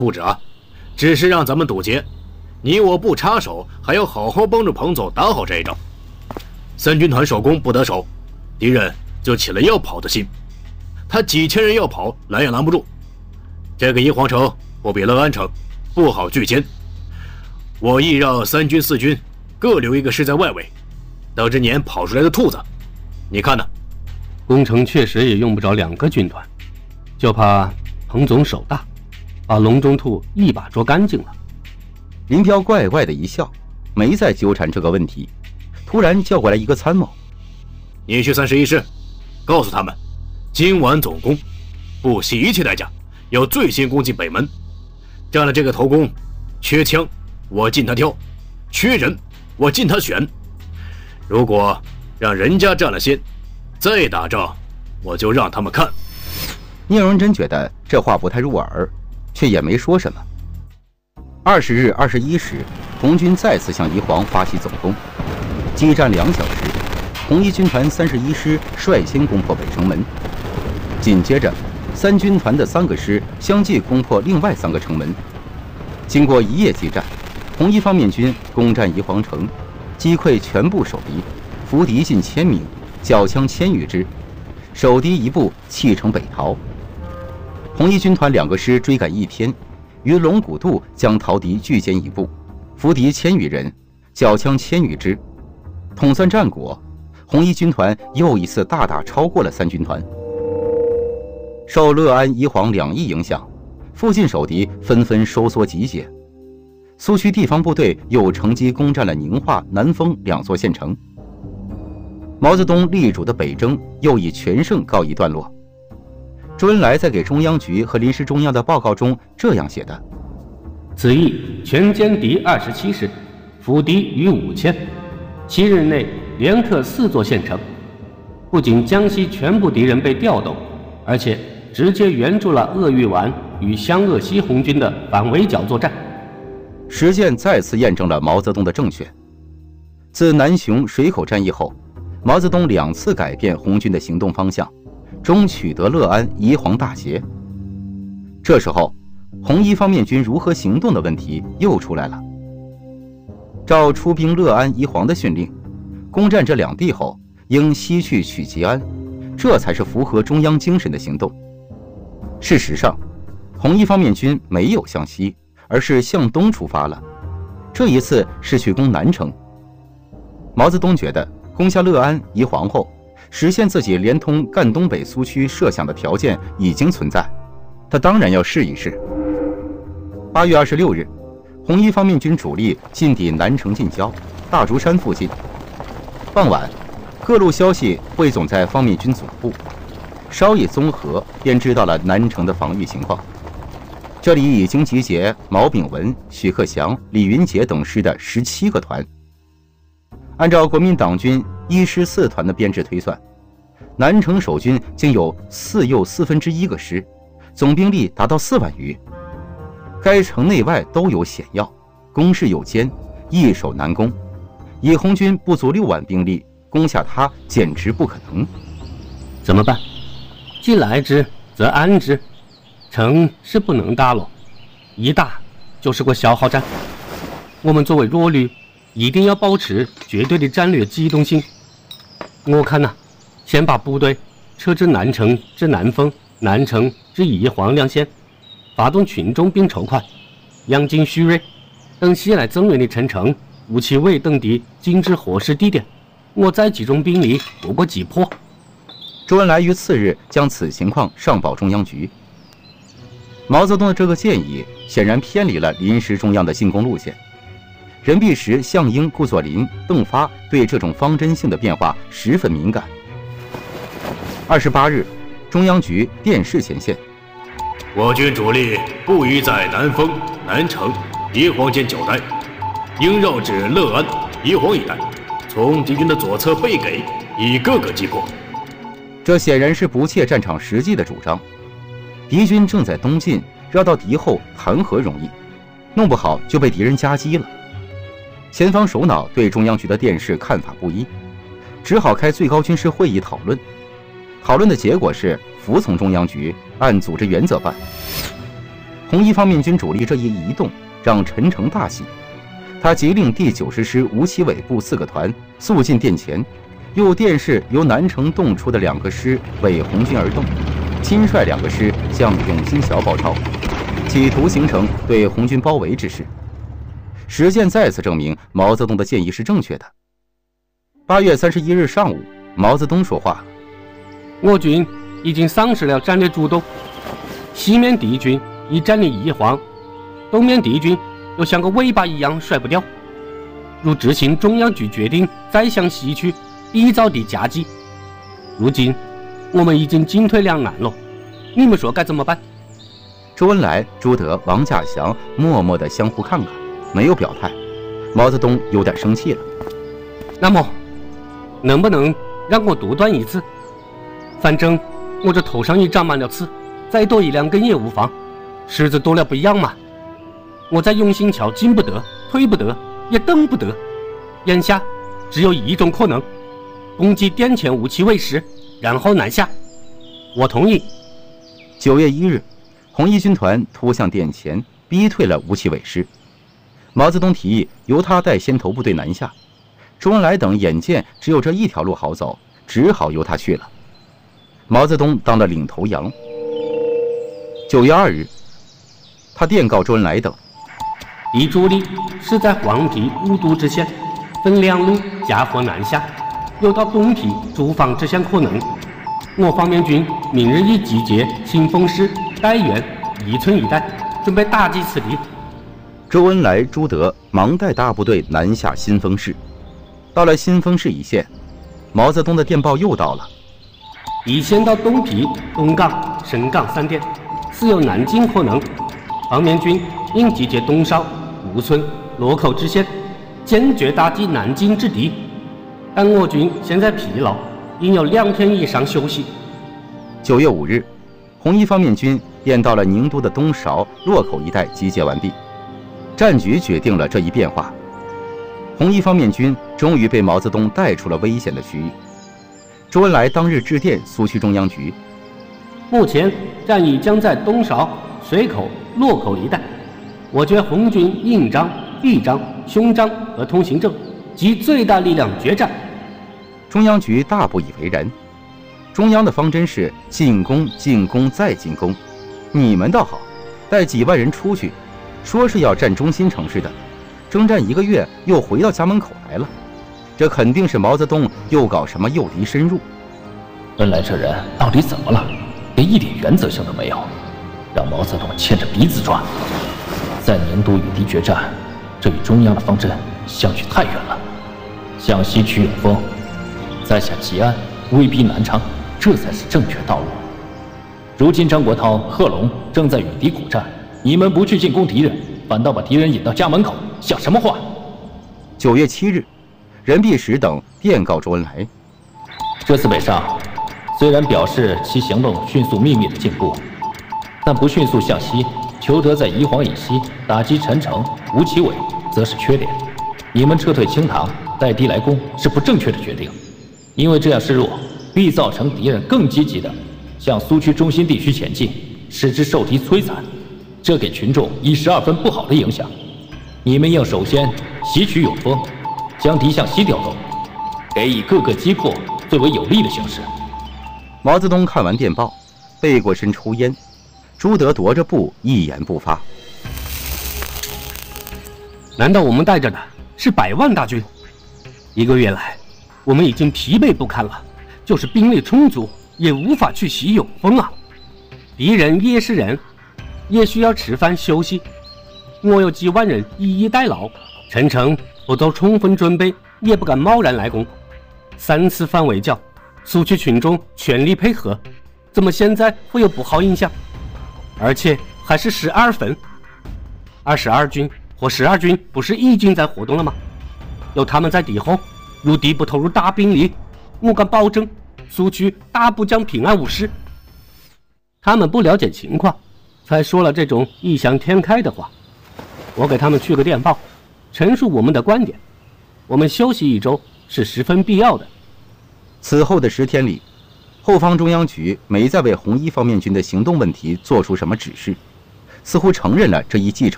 不止啊，只是让咱们堵截，你我不插手，还要好好帮助彭总打好这一仗。三军团守攻不得手，敌人就起了要跑的心，他几千人要跑，拦也拦不住。这个宜皇城不比乐安城，不好拒歼。我亦让三军四军各留一个师在外围，等着撵跑出来的兔子。你看呢？ 攻城确实也用不着2个军团，就怕彭总手大，把笼中兔一把捉干净了。 林彪怪怪的一笑，没再纠缠这个问题，突然叫过来一个参谋：“ 你去31师，告诉他们，今晚总攻，不惜一切代价，要最先攻进北门。占了这个头功，缺枪我进他挑，缺人我进他选。如果让人家占了先，再打仗，我就让他们看。” 聂荣臻觉得这话不太入耳，却也没说什么。20日21时，红军再次向宜黄发起总攻，激战2小时，红一军团31师率先攻破北城门，紧接着三军团的3个师相继攻破另外3个城门。经过一夜激战，红一方面军攻占宜黄城，击溃全部守敌，俘敌近1000名，缴枪1000余支，守敌一部弃城北逃。红一军团2个师追赶1天，于龙骨渡将逃敌拒歼一部，俘敌1000余人，缴枪1000余支。统算战果，红一军团又一次大大超过了三军团。受乐安、宜黄2役影响，附近守敌纷纷收缩集结。苏区地方部队又乘机攻占了宁化、南丰2座县城。毛泽东力主的北征又以全胜告一段落。周恩来在给中央局和临时中央的报告中这样写的： 此役全歼敌27师，俘敌逾5000，7日内连克4座县城。不仅江西全部敌人被调动，而且直接援助了鄂豫皖与湘鄂西红军的反围剿作战。 实践再次验证了毛泽东的正确。自南雄水口战役后，毛泽东2次改变红军的行动方向，终取得乐安、宜黄大捷。这时候，红一方面军如何行动的问题又出来了。照出兵乐安、宜黄的训令，攻占这2地后，应西去取吉安，这才是符合中央精神的行动。事实上，红一方面军没有向西，而是向东出发了。这一次是去攻南城。毛泽东觉得攻下乐安、宜黄后，实现自己连通赣东北苏区设想的条件已经存在，他当然要试一试。8月26日，红一方面军主力进抵南城近郊大竹山附近。傍晚，各路消息汇总在方面军总部，稍一综合，便知道了南城的防御情况。这里已经集结毛炳文、许克祥、李云杰等师的17个团。按照国民党军1师4团的编制推算，南城守军竟有4又1/4个师，总兵力达到4万余。该城内外都有险要，攻势又坚，易守难攻。以红军不足6万兵力攻下它，简直不可能。 怎么办？既来之，则安之。城是不能打了，一打就是个消耗战。我们作为弱旅，一定要保持绝对的战略机动性。我看呐，先把部队撤至南城至南丰、南城至宜黄2县，发动群众兵筹款，养精蓄锐，等西来增援的陈诚、吴奇伟等敌进至合适地点，我再集中兵力不过击破。 周恩来于次日将此情况上报中央局。毛泽东的这个建议显然偏离了临时中央的进攻路线。任弼时、项英、顾作霖、邓发对这种方针性的变化十分敏感。28日，中央局电视前线： 我军主力不宜在南丰、南城、宜黄间久待，应绕至乐安、宜黄一带，从敌军的左侧背给，以各个击破。 这显然是不切战场实际的主张。敌军正在东进，绕到敌后谈何容易？弄不好就被敌人夹击了。前方首脑对中央局的电视看法不一，只好开最高军事会议讨论。讨论的结果是服从中央局，按组织原则办。 红一方面军主力这一移动，让陈诚大喜。他急令第90师吴奇伟部4个团速进殿前，又电示由南城动出的2个师为红军而动，亲率2个师向永新桥报抄，企图形成对红军包围之势。实践再次证明毛泽东的建议是正确的。8月31日上午，毛泽东说话了：“ 我军已经丧失了战略主动，西面敌军已占领宜黄，东面敌军又像个尾巴一样甩不掉。如执行中央局决定再向西去，逼造地夹击。如今我们已经进退两难了，你们说该怎么办？” 周恩来、朱德、王稼祥默默地相互看看，没有表态。毛泽东有点生气了：“ 那么，能不能让我独断一次？反正我这头上已长满了刺，再多1-2根也无妨，虱子多了不一样嘛。我在永新桥进不得，退不得，也登不得。眼下只有一种可能，攻击殿前吴奇伟师，然后南下。我同意。” 9月1日，红一军团突向殿前，逼退了吴奇伟师。毛泽东提议由他带先头部队南下，周恩来等眼见只有这一条路好走，只好由他去了。毛泽东当了领头羊。9月2日，他电告周恩来等：“ 敌主力是在黄陂、五渡之线，分2路加火南下，有到东陂、驻防之线可能。我方面军明日已集结新丰市、岱源、宜春一带，准备打击此敌。” 周恩来、朱德忙带大部队南下新丰市。到了新丰市一线，毛泽东的电报又到了：“ 敌先到东陂、东港、沈港3点，似有南进可能。方面军应集结东邵、吴村、洛口之线，坚决打击南进之敌。但我军现在疲劳，应有2天以上休息。” 9月5日，红一方面军便到了宁都的东邵、洛口一带集结完毕。战局决定了这一变化，红一方面军终于被毛泽东带出了危险的区域。周恩来当日致电苏区中央局：“ 目前战役将在东邵、水口、洛口一带，我觉红军应张、豫张、兄张和通行证集最大力量决战。” 中央局大不以为然。中央的方针是进攻、进攻再进攻，你们倒好，带几万人出去，说是要占中心城市的，征战1个月又回到家门口来了，这肯定是毛泽东又搞什么诱敌深入。 恩来这人到底怎么了？连一点原则性都没有，让毛泽东牵着鼻子转。在宁都与敌决战，这与中央的方针相距太远了。向西取永丰，再下吉安，威逼南昌，这才是正确道路。如今张国焘、贺龙正在与敌苦战，你们不去进攻敌人，反倒把敌人引到家门口，像什么话 ？9月7日，任弼时等电告周恩来：“ 这次北上，虽然表示其行动迅速秘密的进步，但不迅速向西，求得在宜黄以西打击陈诚、吴奇伟，则是缺点。你们撤退清塘，带敌来攻，是不正确的决定，因为这样示弱，必造成敌人更积极的向苏区中心地区前进，使之受敌摧残，这给群众以12分不好的影响。你们应首先袭取永丰，将敌向西调动，给以各个击破最为有利的形势。” 毛泽东看完电报，背过身抽烟。朱德踱着步，一言不发。 难道我们带着的是100万大军？1个月来，我们已经疲惫不堪了，就是兵力充足，也无法去袭永丰啊！敌人也是人，也需要吃饭休息。我有几万人一一代劳，陈诚不做充分准备，也不敢贸然来攻。3次反围剿，苏区群众全力配合，怎么现在会有不好印象？而且还是12分。22军或12军不是已经在活动了吗？有他们在敌后，如敌不投入大兵力，我敢保证苏区大部将平安无事。他们不了解情况，才说了这种异想天开的话。我给他们去个电报，陈述我们的观点。我们休息1周是十分必要的。 此后的10天里，后方中央局没再为红一方面军的行动问题做出什么指示， 似乎承认了这一继承